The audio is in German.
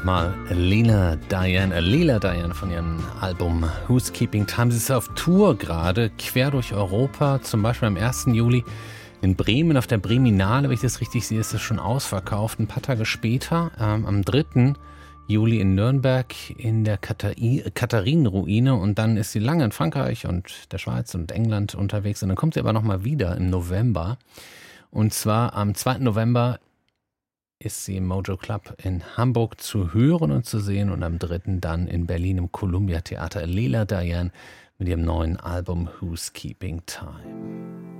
nochmal Leela Diane von ihrem Album Who's Keeping Time. Sie ist auf Tour gerade, quer durch Europa, zum Beispiel am 1. Juli in Bremen auf der Breminale, wenn ich das richtig sehe, ist es schon ausverkauft. Ein paar Tage später, am 3. Juli in Nürnberg in der Katharinenruine, und dann ist sie lange in Frankreich und der Schweiz und England unterwegs, und dann kommt sie aber nochmal wieder im November, und zwar am 2. November ist sie im Mojo Club in Hamburg zu hören und zu sehen, und am 3. dann in Berlin im Columbia Theater. Leela Diane mit ihrem neuen Album Who's Keeping Time.